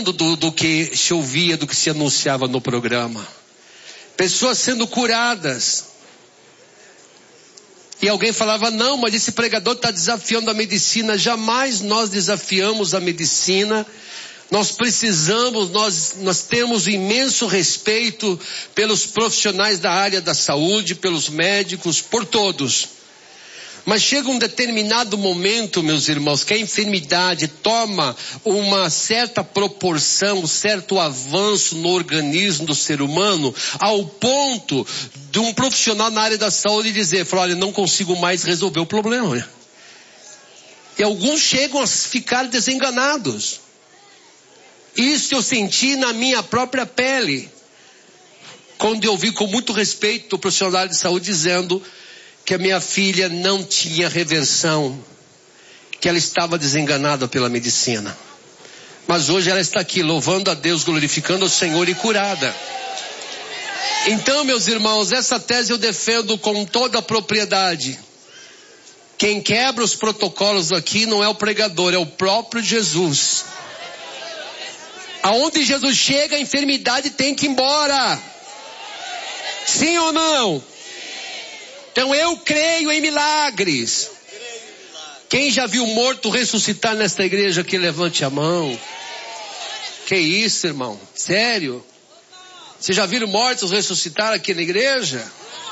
do que se ouvia, do que se anunciava no programa. Pessoas sendo curadas. E alguém falava, não, mas esse pregador está desafiando a medicina. Jamais nós desafiamos a medicina. Nós precisamos, nós temos imenso respeito pelos profissionais da área da saúde, pelos médicos, por todos. Mas chega um determinado momento, meus irmãos, que a enfermidade toma uma certa proporção, um certo avanço no organismo do ser humano, ao ponto de um profissional na área da saúde dizer, olha, não consigo mais resolver o problema. E alguns chegam a ficar desenganados. Isso eu senti na minha própria pele, quando eu vi com muito respeito o profissional de saúde dizendo que a minha filha não tinha reversão, que ela estava desenganada pela medicina. Mas hoje ela está aqui louvando a Deus, glorificando o Senhor e curada. Então, meus irmãos, essa tese eu defendo com toda a propriedade. Quem quebra os protocolos aqui não é o pregador, é o próprio Jesus. Aonde Jesus chega, a enfermidade tem que ir embora. Sim ou não? Então eu creio em milagres. Quem já viu morto ressuscitar nesta igreja aqui, levante a mão. Que isso, irmão? Sério? Vocês já viram mortos ressuscitar aqui na igreja?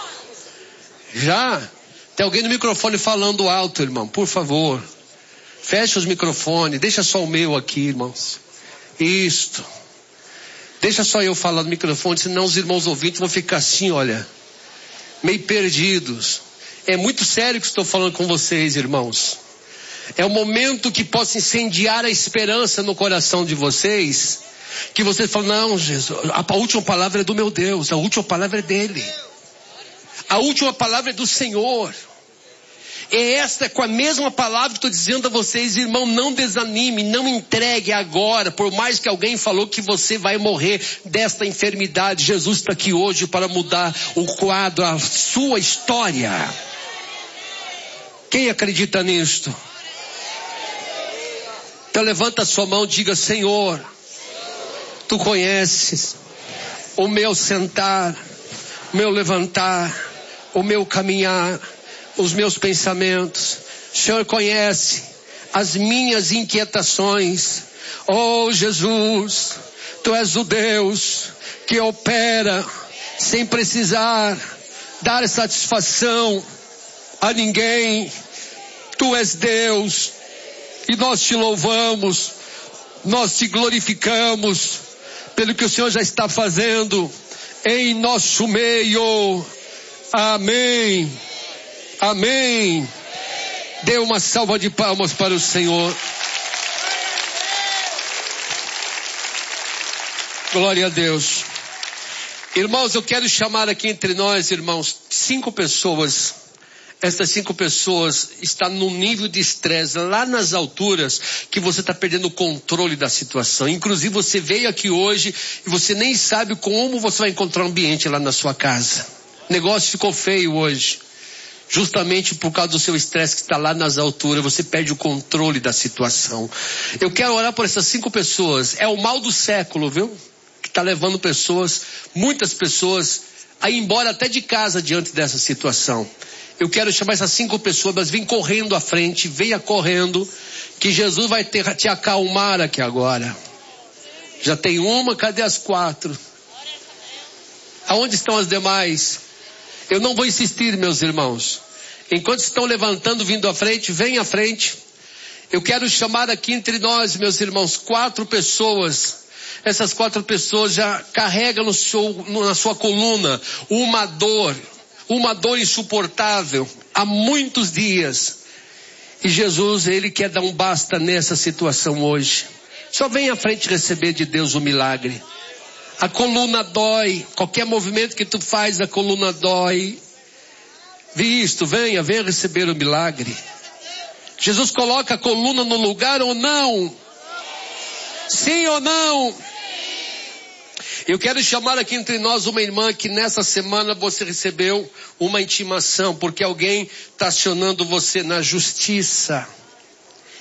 Já? Tem alguém no microfone falando alto, irmão, por favor. Fecha os microfones, deixa só o meu aqui, irmãos. Isto. Deixa só eu falar no microfone, senão os irmãos ouvintes vão ficar assim, olha, meio perdidos. É muito sério que estou falando com vocês, irmãos. É um momento que possa incendiar a esperança no coração de vocês, que vocês falam, não, Jesus, a última palavra é do meu Deus, a última palavra é dele. A última palavra é do Senhor. E esta é com a mesma palavra que estou dizendo a vocês, irmão, não desanime, não entregue agora, por mais que alguém falou que você vai morrer desta enfermidade. Jesus está aqui hoje para mudar o quadro, a sua história. Quem acredita nisto? Então levanta a sua mão e diga, Senhor, Tu conheces o meu sentar, o meu levantar, o meu caminhar, os meus pensamentos. O Senhor conhece as minhas inquietações. Oh Jesus, Tu és o Deus que opera sem precisar dar satisfação a ninguém. Tu és Deus e nós Te louvamos, nós Te glorificamos pelo que o Senhor já está fazendo em nosso meio. Amém. Amém. Dê uma salva de palmas para o Senhor. Glória a Deus. Irmãos, eu quero chamar aqui entre nós, irmãos, 5 pessoas. Essas 5 pessoas estão num nível de estresse lá nas alturas que você está perdendo o controle da situação. Inclusive você veio aqui hoje e você nem sabe como você vai encontrar um ambiente lá na sua casa. O negócio ficou feio hoje. Justamente por causa do seu estresse que está lá nas alturas, você perde o controle da situação. Eu quero orar por essas 5 pessoas. É o mal do século, viu? Que está levando pessoas, muitas pessoas, a ir embora até de casa diante dessa situação. Eu quero chamar essas 5 pessoas, mas vem correndo à frente, venha correndo, que Jesus vai te acalmar aqui agora. Já tem uma, cadê as 4? Aonde estão as demais? Eu não vou insistir, meus irmãos. Enquanto estão levantando, vindo à frente, vem à frente. Eu quero chamar aqui entre nós, meus irmãos, 4 pessoas. Essas 4 pessoas já carregam na sua coluna uma dor insuportável há muitos dias. E Jesus, Ele quer dar um basta nessa situação hoje. Só vem à frente receber de Deus o milagre. A coluna dói, qualquer movimento que tu faz, a coluna dói. Visto, venha receber o milagre. Jesus coloca a coluna no lugar ou não? Sim ou não? Eu quero chamar aqui entre nós uma irmã que nessa semana você recebeu uma intimação, porque alguém está acionando você na justiça.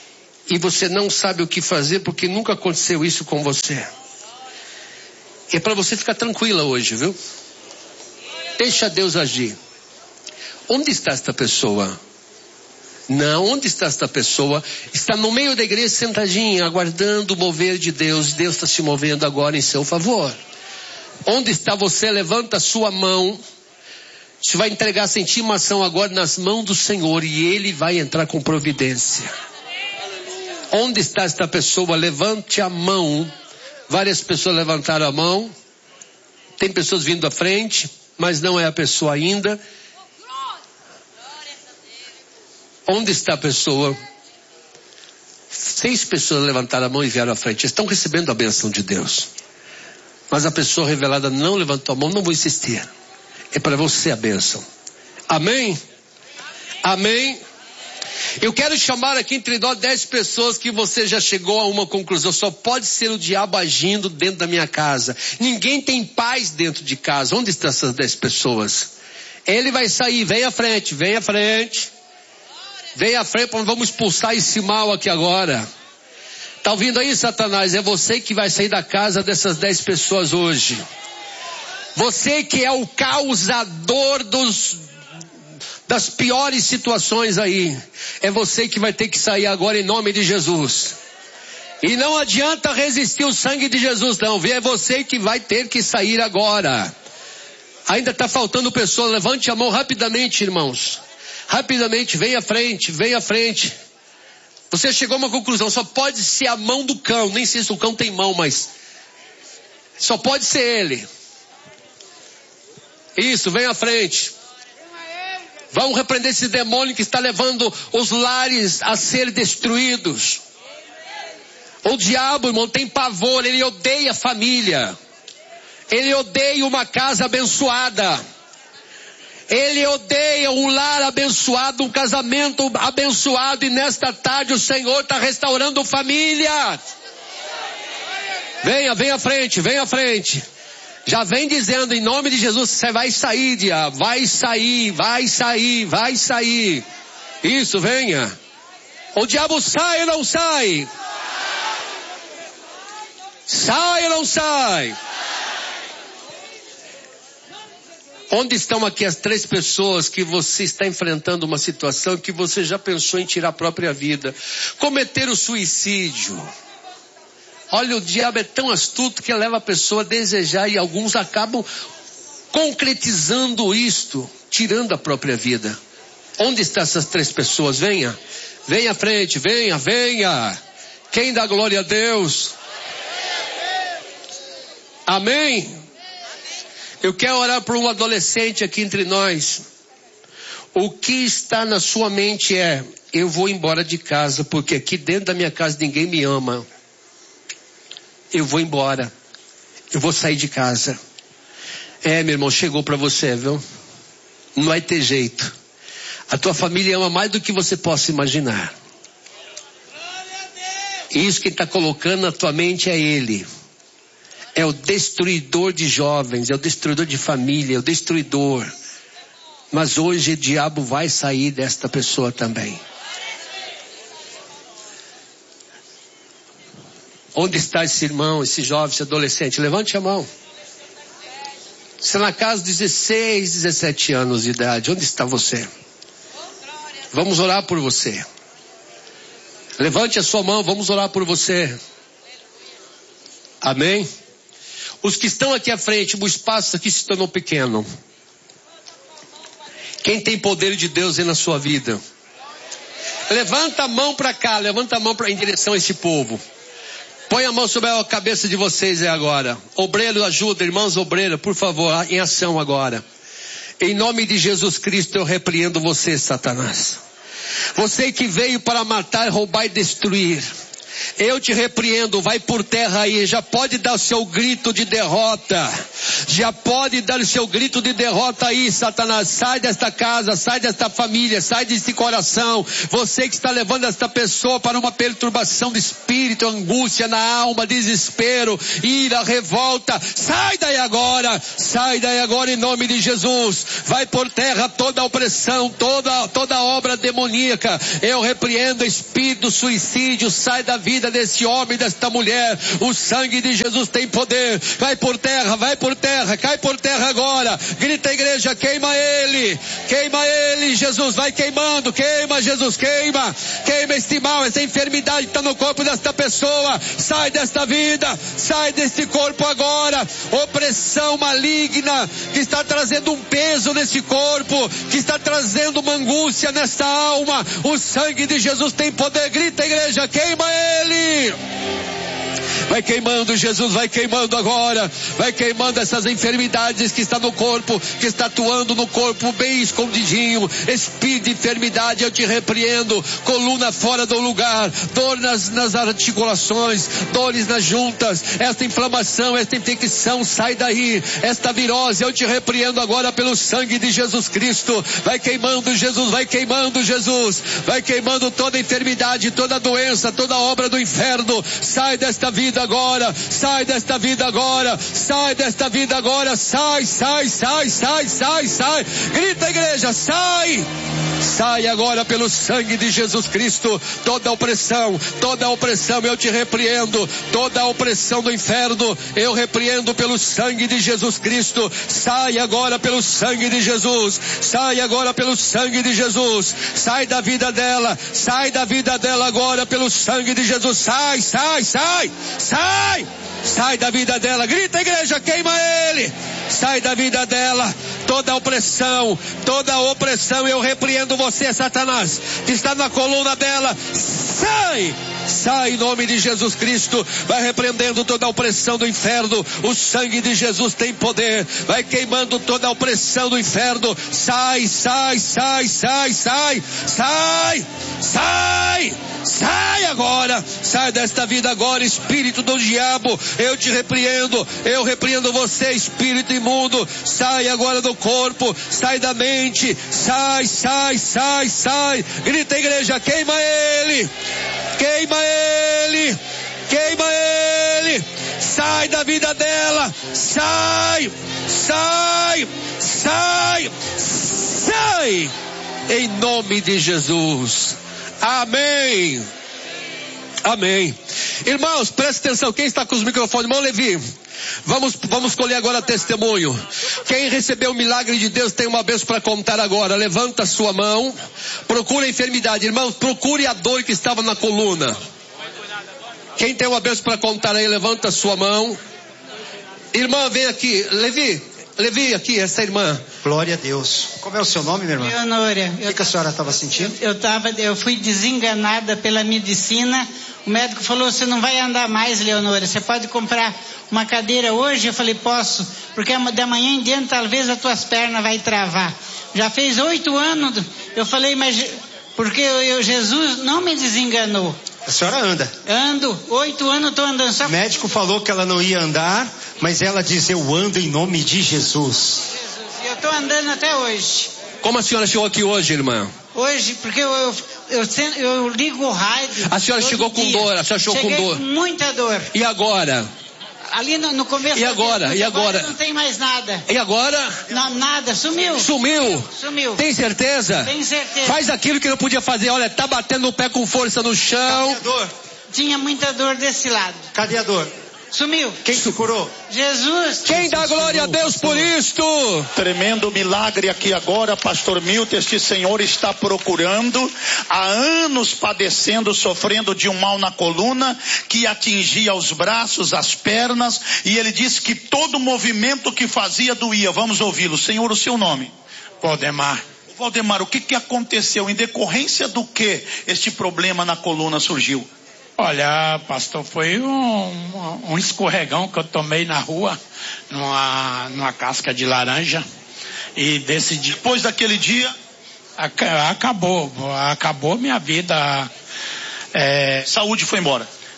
e você não sabe o que fazer porque nunca aconteceu isso com você. É para você ficar tranquila hoje, viu? Deixa Deus agir. Onde está esta pessoa? Não, onde está esta pessoa? Está no meio da igreja sentadinha, aguardando o mover de Deus. Deus está se movendo agora em seu favor. Onde está você? Levanta a sua mão. Você vai entregar essa intimação agora nas mãos do Senhor e Ele vai entrar com providência. Onde está esta pessoa? Levante a mão. Várias pessoas levantaram a mão. Tem pessoas vindo à frente, mas não é a pessoa ainda. Onde está a pessoa? 6 pessoas levantaram a mão e vieram à frente. Estão recebendo a bênção de Deus. Mas a pessoa revelada não levantou a mão. Não vou insistir. É para você a bênção. Amém? Amém? Eu quero chamar aqui entre nós 10 pessoas que você já chegou a uma conclusão. Só pode ser o diabo agindo dentro da minha casa. Ninguém tem paz dentro de casa. Onde estão essas 10 pessoas? Ele vai sair. Vem à frente. Vem à frente. Vem à frente, vamos expulsar esse mal aqui agora. Tá ouvindo aí, Satanás? É você que vai sair da casa dessas 10 pessoas hoje. Você que é o causador das piores situações aí. É você que vai ter que sair agora em nome de Jesus. E não adianta resistir o sangue de Jesus, não. É você que vai ter que sair agora. Ainda está faltando pessoas. Levante a mão rapidamente, irmãos. Rapidamente, vem à frente, vem à frente. Você chegou a uma conclusão, só pode ser a mão do cão. Nem sei se o cão tem mão, mas só pode ser ele. Isso, vem à frente. Vamos repreender esse demônio que está levando os lares a ser destruídos. O diabo, irmão, tem pavor, ele odeia a família. Ele odeia uma casa abençoada. Ele odeia um lar abençoado, um casamento abençoado. E nesta tarde o Senhor está restaurando família. Venha à frente, venha à frente. Já vem dizendo em nome de Jesus, você vai sair, diabo. Vai sair, vai sair, vai sair. Isso, venha. O diabo sai ou não sai? Sai ou não sai? Onde estão aqui as 3 pessoas que você está enfrentando uma situação que você já pensou em tirar a própria vida? Cometer o suicídio. Olha, o diabo é tão astuto que leva a pessoa a desejar e alguns acabam concretizando isto, tirando a própria vida. Onde estão essas 3 pessoas? Venha. Venha à frente, venha, venha. Quem dá glória a Deus? Amém? Eu quero orar por um adolescente aqui entre nós. O que está na sua mente é, eu vou embora de casa, porque aqui dentro da minha casa ninguém me ama. Eu vou embora. Eu vou sair de casa. Meu irmão, chegou para você, viu? Não vai ter jeito. A tua família ama mais do que você possa imaginar. E isso que está colocando na tua mente é ele. É o destruidor de jovens, é o destruidor de família, é o destruidor. Mas hoje o diabo vai sair desta pessoa também. Onde está esse irmão, esse jovem, esse adolescente? Levante a mão. Você é na casa de 16, 17 anos de idade. Onde está você? Vamos orar por você. Levante a sua mão, vamos orar por você. Amém? Os que estão aqui à frente, o espaço aqui se tornou pequeno. Quem tem poder de Deus aí na sua vida? Levanta a mão para cá, levanta a mão em direção a esse povo. Põe a mão sobre a cabeça de vocês aí agora. Obreiro, ajuda, irmãos obreiros, por favor, em ação agora. Em nome de Jesus Cristo eu repreendo você, Satanás. Você que veio para matar, roubar e destruir. eu te repreendo, vai por terra aí, já pode dar o seu grito de derrota, já pode dar o seu grito de derrota aí, Satanás, sai desta casa, sai desta família, sai desse coração, você que está levando esta pessoa para uma perturbação de espírito, angústia na alma, desespero, ira, revolta, sai daí agora em nome de Jesus, vai por terra toda a opressão, toda obra demoníaca, eu repreendo espírito suicídio, sai da vida desse homem, desta mulher, o sangue de Jesus tem poder, vai por terra, cai por terra agora, grita igreja, queima ele, Jesus, vai queimando, queima Jesus, queima este mal, essa enfermidade que está no corpo desta pessoa, sai desta vida, sai deste corpo agora, opressão maligna, que está trazendo um peso nesse corpo, que está trazendo uma angústia nessa alma, o sangue de Jesus tem poder, grita igreja, queima ele! Vai queimando, Jesus, vai queimando agora, vai queimando essas enfermidades que está no corpo, que está atuando no corpo bem escondidinho, espírito de enfermidade, eu te repreendo, coluna fora do lugar, dor nas articulações, dores nas juntas, esta inflamação, esta infecção, sai daí, esta virose, eu te repreendo agora pelo sangue de Jesus Cristo, vai queimando Jesus, vai queimando toda enfermidade, toda doença, toda obra do inferno, sai desta vida agora, sai, grita igreja, sai agora pelo sangue de Jesus Cristo, toda opressão, eu te repreendo, toda a opressão do inferno, eu repreendo pelo sangue de Jesus Cristo, sai agora pelo sangue de Jesus, sai da vida dela agora pelo sangue de Jesus, sai da vida dela, grita igreja, queima ele, sai da vida dela, toda opressão, eu repreendo você, Satanás, que está na coluna dela, sai em nome de Jesus Cristo, vai repreendendo toda a opressão do inferno, o sangue de Jesus tem poder, vai queimando toda a opressão do inferno, sai agora, sai desta vida agora, espírito do diabo, eu te repreendo, eu repreendo você, espírito imundo, sai agora do corpo, sai da mente, sai, grita igreja, queima ele, sai da vida dela, sai, em nome de Jesus, amém. Irmãos, preste atenção, quem está com os microfones, irmão Levi, vamos colher agora testemunho. Quem recebeu o milagre de Deus tem uma bênção para contar agora, levanta a sua mão, procure a enfermidade, irmãos, procure a dor que estava na coluna. Quem tem uma bênção para contar aí, levanta a sua mão. Irmã, vem aqui, Levi aqui, essa irmã. Glória a Deus. Como é o seu nome, minha irmã? Leonora. O que a senhora estava sentindo? Eu fui desenganada pela medicina. O médico falou, você não vai andar mais, Leonora. Você pode comprar uma cadeira hoje? Eu falei, posso. Porque da manhã em diante, talvez as tuas pernas vai travar. Já fez 8 anos. Eu falei, mas... Porque Jesus não me desenganou. A senhora anda? Ando. 8 anos estou andando. Só... O médico falou que ela não ia andar, mas ela diz, eu ando em nome de Jesus. E eu estou andando até hoje. Como a senhora chegou aqui hoje, irmã? Hoje, porque eu ligo o rádio. A senhora chegou com dor, a senhora chegou com dor. Com muita dor. E agora? Ali no começo. E agora? Não tem mais nada. E agora? Não, nada, sumiu. Sumiu. Tem certeza? Tem certeza. Faz aquilo que não podia fazer, olha, tá batendo o pé com força no chão. Cadê a dor? Tinha muita dor desse lado. Cadê a dor? Sumiu. Quem te curou? Jesus. Quem dá glória a Deus por isto? Tremendo milagre aqui agora, pastor Milton, este senhor está procurando, há anos padecendo, sofrendo de um mal na coluna, que atingia os braços, as pernas, e ele disse que todo movimento que fazia doía. Vamos ouvi-lo. Senhor, o seu nome? Valdemar, o que aconteceu? Em decorrência do que este problema na coluna surgiu? olha, pastor, foi um escorregão que eu tomei na rua, numa casca de laranja, e decidi... Depois daquele dia? Acabou minha vida. Saúde foi embora?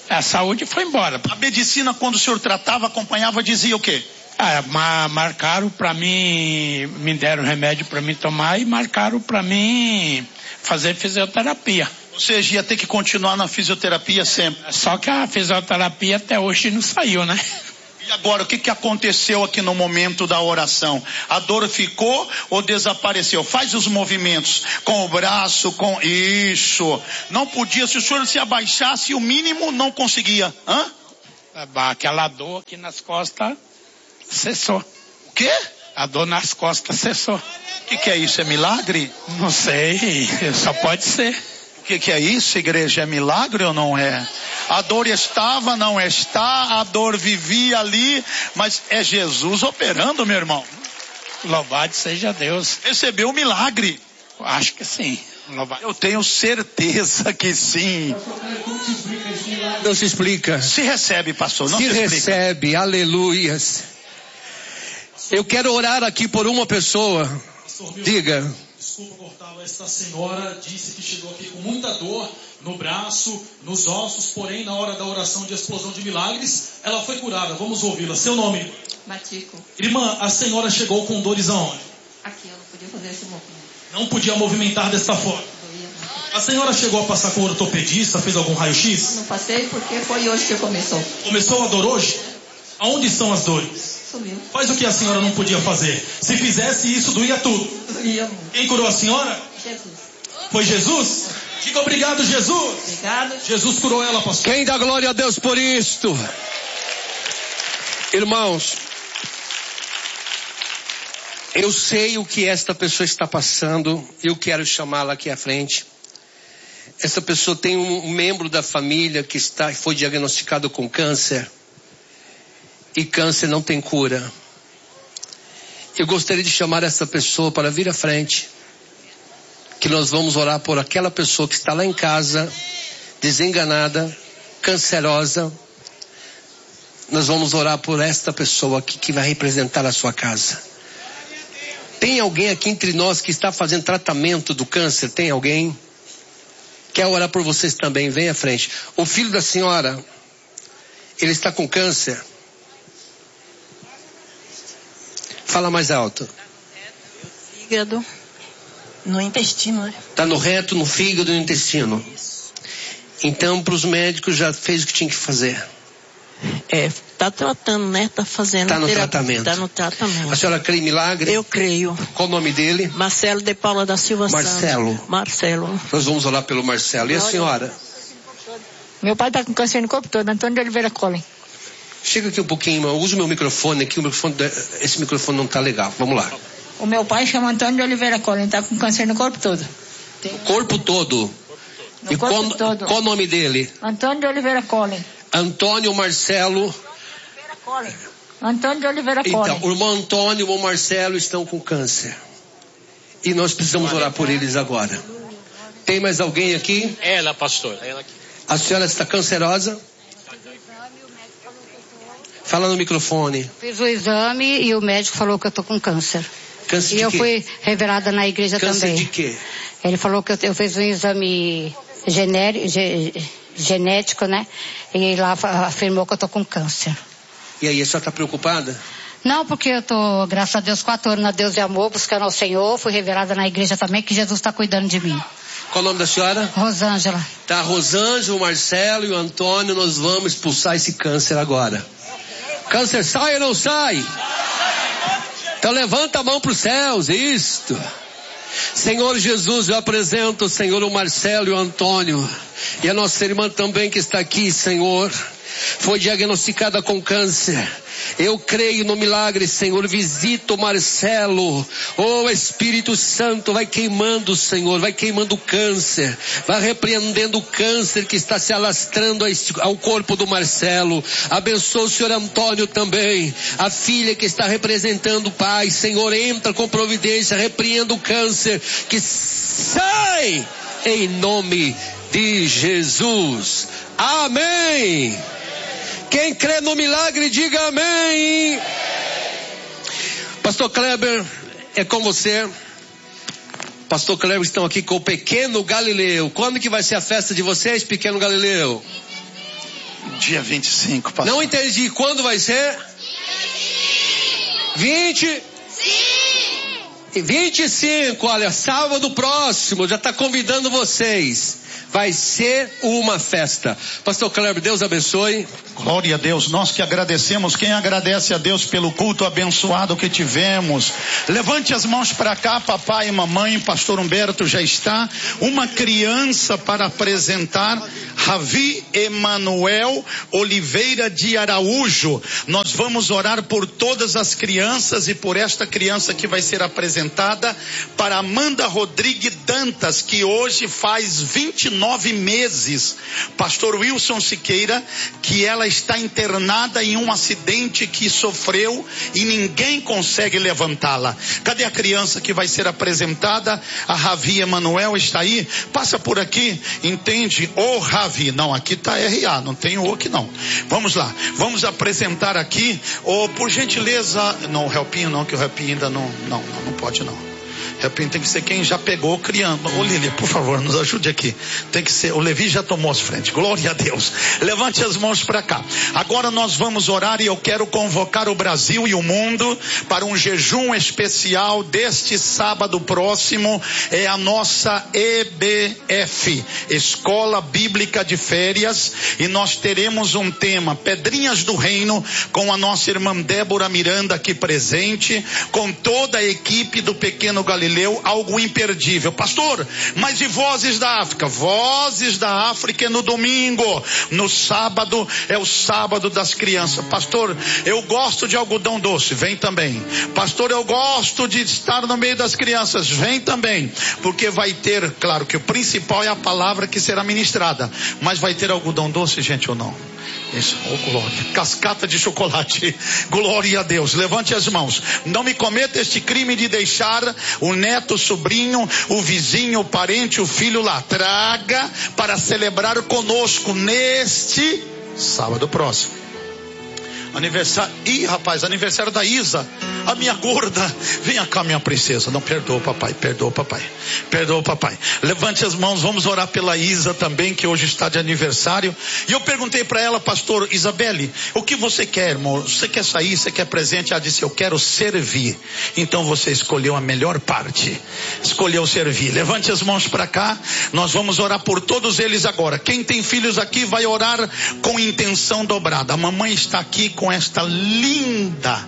A saúde foi embora. A medicina, quando o senhor tratava, acompanhava, dizia o quê? Marcaram para mim, me deram remédio para mim tomar e marcaram para mim fazer fisioterapia. Ou seja, ia ter que continuar na fisioterapia sempre. Só que a fisioterapia até hoje não saiu, né? E agora, o que aconteceu aqui no momento da oração? A dor ficou ou desapareceu? Faz os movimentos com o braço, com isso. Não podia, se o senhor se abaixasse, o mínimo não conseguia. Hã? Aquela dor aqui nas costas cessou. O quê? A dor nas costas cessou. O que é isso? É milagre? Não sei, só pode ser. O que é isso, igreja? É milagre ou não é? A dor estava, não está, a dor vivia ali, mas é Jesus operando, meu irmão. Louvado seja Deus. Recebeu o milagre. Acho que sim. Louvado. Eu tenho certeza que sim. Não se explica. Se recebe, pastor, não se se explica. recebe, aleluias. Eu quero orar aqui por uma pessoa. Diga. Desculpa cortá-la, esta senhora disse que chegou aqui com muita dor no braço, nos ossos, porém na hora da oração de explosão de milagres, ela foi curada. Vamos ouvi-la. Seu nome? Matico. Irmã, a senhora chegou com dores aonde? Aqui, eu não podia fazer esse movimento. Não podia movimentar desta forma. A senhora chegou a passar com o ortopedista, fez algum raio-x? Não passei porque foi hoje que começou. Começou a dor hoje? Aonde estão as dores? Sumiu. Faz o que a senhora não podia fazer. Se fizesse isso, doía tudo. Doía muito. Quem curou a senhora? Jesus. Foi Jesus? Diga obrigado, Jesus. Obrigado. Jesus curou ela, pastor. Quem dá glória a Deus por isto? Irmãos, eu sei o que esta pessoa está passando. Eu quero chamá-la aqui à frente. Essa pessoa tem um membro da família que foi diagnosticado com câncer. E câncer não tem cura. Eu gostaria de chamar essa pessoa para vir à frente. Que nós vamos orar por aquela pessoa que está lá em casa, desenganada, cancerosa. Nós vamos orar por esta pessoa aqui que vai representar a sua casa. Tem alguém aqui entre nós que está fazendo tratamento do câncer? Tem alguém? Quer orar por vocês também? Vem à frente. O filho da senhora, ele está com câncer. Fala mais alto. Fígado, no intestino, né? Está no reto, no fígado e no intestino. Então, para os médicos já fez o que tinha que fazer. Tá tratando, né? Tá fazendo. Tá no terapia, tratamento. Tá no tratamento. A senhora crê em milagre? Eu creio. Qual o nome dele? Marcelo de Paula da Silva Marcelo. Santos. Marcelo. Nós vamos orar pelo Marcelo. E a senhora? Meu pai está com câncer no corpo todo, Antônio de Oliveira Collen. Chega aqui um pouquinho, irmão. Usa o meu microfone aqui. Esse microfone não está legal. Vamos lá. O meu pai chama Antônio de Oliveira Collen, está com câncer no corpo todo. O corpo todo? No corpo todo. Qual o nome dele? Antônio de Oliveira Collen. Antônio Marcelo. Antônio de Oliveira Collen. Então, o irmão Antônio e o Marcelo estão com câncer. E nós precisamos orar por eles agora. Tem mais alguém aqui? Ela, pastor. Ela aqui. A senhora está cancerosa? Fala no microfone. Fiz o exame e o médico falou que eu estou com câncer. Câncer e de eu quê? fui revelada na igreja Câncer também. de quê? Ele falou que eu fiz um exame genético, né? E lá afirmou que eu estou com câncer. E aí, a senhora está preocupada? Não, porque eu estou, graças a Deus, 4 anos na Deus e Amor, buscando ao Senhor. Fui revelada na igreja também, que Jesus está cuidando de mim. Qual o nome da senhora? Rosângela. Tá, Rosângela, o Marcelo e o Antônio, nós vamos expulsar esse câncer agora. Câncer sai ou não sai? Então levanta a mão para os céus, isto. Senhor Jesus, eu apresento, Senhor, o Marcelo e o Antônio. E a nossa irmã também que está aqui, Senhor. Foi diagnosticada com câncer. Eu creio no milagre, Senhor. Visita o Marcelo. Oh, Espírito Santo, vai queimando, Senhor. Vai queimando o câncer. Vai repreendendo o câncer que está se alastrando ao corpo do Marcelo. Abençoa o Senhor Antônio também. A filha que está representando o pai. Senhor, entra com providência. Repreenda o câncer que sai em nome de Jesus. Amém. Quem crê no milagre, diga amém. Pastor Kleber, é com você. Pastor Kleber, estão aqui com o pequeno Galileu. Quando que vai ser a festa de vocês, pequeno Galileu? Dia 25, pastor. Não entendi. Quando vai ser? 25, olha, sábado próximo, já está convidando vocês. Vai ser uma festa. Pastor Kleber, Deus abençoe. Glória a Deus, nós que agradecemos. Quem agradece a Deus pelo culto abençoado que tivemos? Levante as mãos para cá, papai e mamãe. Pastor Humberto já está. Uma criança para apresentar, Ravi Emanuel Oliveira de Araújo. Nós vamos orar por todas as crianças e por esta criança que vai ser apresentada para Amanda Rodrigues Dantas, que hoje faz 29 meses. Pastor Wilson Siqueira, que ela está internada em um acidente que sofreu e ninguém consegue levantá-la. Cadê a criança que vai ser apresentada? A Ravi Emanuel está aí? Passa por aqui, entende? Ô Ravi, não, aqui está RA, não tem o aqui não. Vamos lá, vamos apresentar aqui, por gentileza, não, o Helpinho não, que o Helpinho ainda não pode não. Tem que ser quem já pegou criando. Ô Lília, por favor, nos ajude aqui. Tem que ser, o Levi já tomou as frentes. Glória a Deus. Levante as mãos para cá. Agora nós vamos orar e eu quero convocar o Brasil e o mundo para um jejum especial deste sábado próximo. É a nossa EBF, Escola Bíblica de Férias, e nós teremos um tema, Pedrinhas do Reino, com a nossa irmã Débora Miranda aqui presente, com toda a equipe do Pequeno Galileu. Algo imperdível. Pastor, mas e Vozes da África? Vozes da África é no domingo. No sábado é o sábado das crianças. Pastor, eu gosto de algodão doce. Vem também. Pastor, eu gosto de estar no meio das crianças. Vem também. Porque vai ter, claro que o principal é a palavra que será ministrada. Mas vai ter algodão doce, gente, ou não? Isso, oh glória, cascata de chocolate, glória a Deus. Levante as mãos. Não me cometa este crime de deixar o neto, o sobrinho, o vizinho, o parente, o filho lá. Traga para celebrar conosco neste sábado próximo. Aniversário, rapaz, aniversário da Isa, a minha gorda. Venha cá, minha princesa. Não, perdoa papai, perdoa papai, perdoa papai. Levante as mãos, vamos orar pela Isa também, que hoje está de aniversário. E eu perguntei para ela, pastor Isabelle, o que você quer, irmão? Você quer sair, você quer presente? Ela disse, eu quero servir. Então você escolheu a melhor parte, escolheu servir. Levante as mãos para cá, nós vamos orar por todos eles agora. Quem tem filhos aqui vai orar com intenção dobrada. A mamãe está aqui com esta linda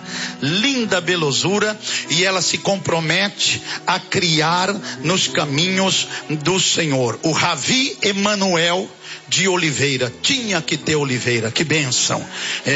belezura, e ela se compromete a criar nos caminhos do Senhor. O Ravi Emanuel de Oliveira, tinha que ter Oliveira, que bênção.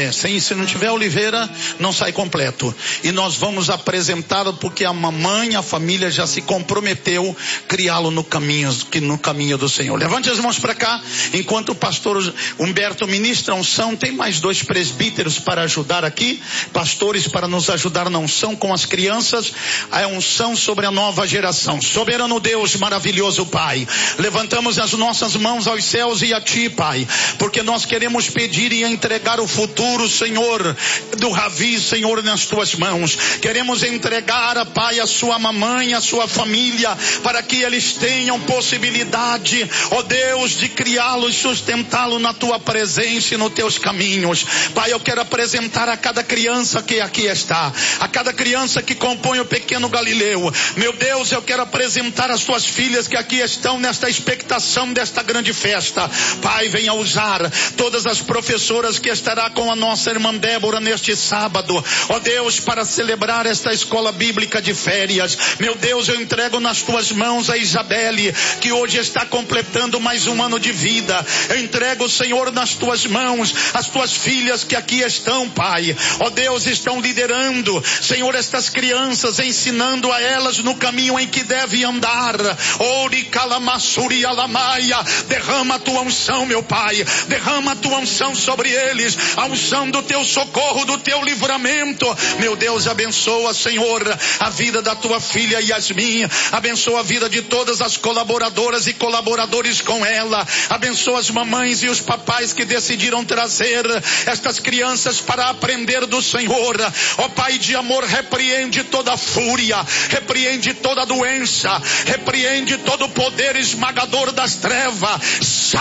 Se não tiver Oliveira, não sai completo. E nós vamos apresentá-lo porque a mamãe, a família já se comprometeu criá-lo no caminho do Senhor. Levante as mãos para cá, enquanto o pastor Humberto ministra a unção. Tem mais 2 presbíteros para ajudar aqui, pastores para nos ajudar na unção com as crianças. A unção sobre a nova geração. Soberano Deus, maravilhoso Pai, levantamos as nossas mãos aos céus e a Ti, Pai, porque nós queremos pedir e entregar o futuro, Senhor, do Ravi, Senhor, nas Tuas mãos. Queremos entregar, Pai, a sua mamãe, a sua família, para que eles tenham possibilidade, ó Deus, de criá-lo e sustentá-lo na Tua presença e nos Teus caminhos. Pai, eu quero apresentar a cada criança que aqui está, a cada criança que compõe o Pequeno Galileu. Meu Deus, eu quero apresentar as Tuas filhas que aqui estão nesta expectação desta grande festa. Pai, venha usar todas as professoras que estará com a nossa irmã Débora neste sábado, ó Deus, para celebrar esta escola bíblica de férias. Meu Deus, eu entrego nas Tuas mãos a Isabelle, que hoje está completando mais um ano de vida. Eu entrego, Senhor, nas Tuas mãos as Tuas filhas que aqui estão, Pai, ó Deus, estão liderando, Senhor, estas crianças, ensinando a elas no caminho em que devem andar. Ori calamassuri alamaia, derrama a Tua unção, meu Pai, derrama a Tua unção sobre eles, a unção do Teu socorro, do Teu livramento. Meu Deus, abençoa, Senhor, a vida da Tua filha Yasmin, abençoa a vida de todas as colaboradoras e colaboradores com ela, abençoa as mamães e os papais que decidiram trazer estas crianças para aprender do Senhor. Ó Pai de amor, repreende toda fúria, repreende toda doença, repreende todo poder esmagador das trevas. Sai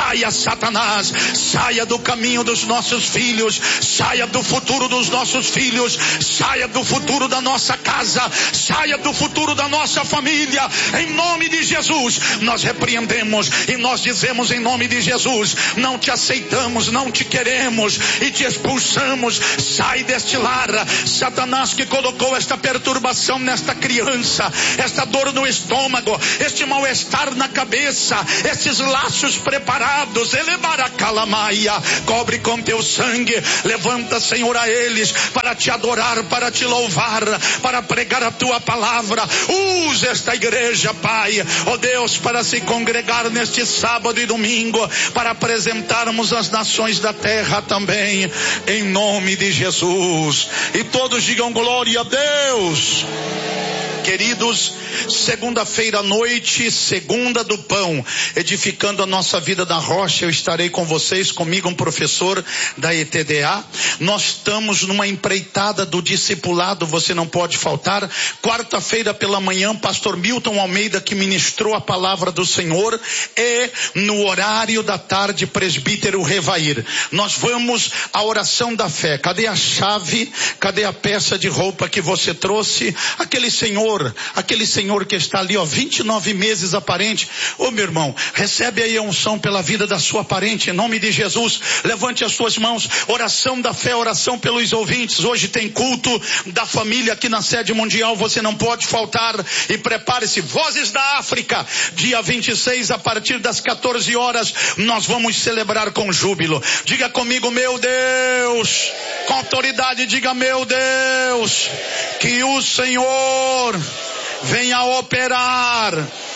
Saia, Satanás, saia do caminho dos nossos filhos, saia do futuro dos nossos filhos, saia do futuro da nossa casa, saia do futuro da nossa família, em nome de Jesus. Nós repreendemos e nós dizemos em nome de Jesus: não te aceitamos, não te queremos e te expulsamos. Sai deste lar, Satanás, que colocou esta perturbação nesta criança, esta dor no estômago, este mal-estar na cabeça, estes laços preparados, elebaracalamaia, cobre com teu sangue. Levanta, Senhor, a eles para te adorar, para te louvar, para pregar a tua palavra. Usa esta igreja, Pai, ó Deus, para se congregar neste sábado e domingo, para apresentarmos as nações da terra também, em nome de Jesus. E todos digam glória a Deus. Queridos, segunda-feira à noite, segunda do pão, edificando a nossa vida da rocha, eu estarei com vocês, comigo um professor da ETDA. Nós estamos numa empreitada do discipulado, você não pode faltar. Quarta-feira pela manhã, pastor Milton Almeida, que ministrou a palavra do Senhor, e no horário da tarde, presbítero Revair. Nós vamos à oração da fé. Cadê a chave? Cadê a peça de roupa que você trouxe? Aquele senhor que está ali, 29 meses aparente. Ô meu irmão, recebe aí a unção pela vida da sua parente, em nome de Jesus. Levante as suas mãos. Oração da fé, oração pelos ouvintes. Hoje tem culto da família aqui na sede mundial, você não pode faltar. E prepare-se, Vozes da África, dia 26, a partir das 14 horas, nós vamos celebrar com júbilo. Diga comigo: meu Deus. Com autoridade, diga: meu Deus, que o Senhor venha operar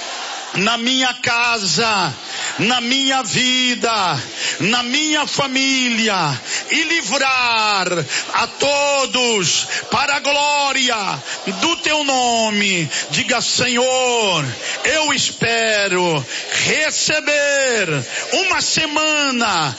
na minha casa, na minha vida, na minha família, e livrar a todos para a glória do teu nome. Diga: Senhor, eu espero receber uma semana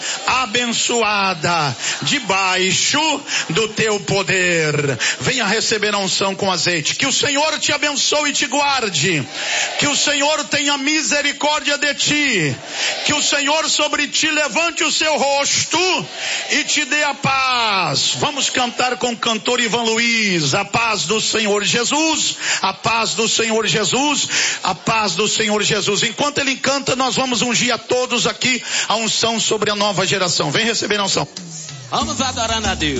abençoada debaixo do teu poder. Venha receber a unção com azeite. Que o Senhor te abençoe e te guarde. Que o Senhor tenha misericórdia de ti. Que o Senhor sobre ti levante o seu rosto e te dê a paz. Vamos cantar com o cantor Ivan Luiz: a paz do Senhor Jesus, a paz do Senhor Jesus, a paz do Senhor Jesus. Enquanto ele canta, nós vamos ungir a todos aqui a unção sobre a nova geração. Vem receber a unção. Vamos adorando a Deus.